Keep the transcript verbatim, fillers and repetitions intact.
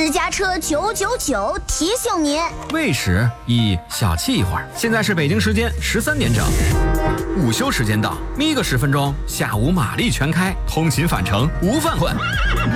私家车九九九提醒您： 喂食宜小憩一会儿。现在是北京时间十三点整，午休时间到，眯个十分钟，下午马力全开，通勤返程无犯混。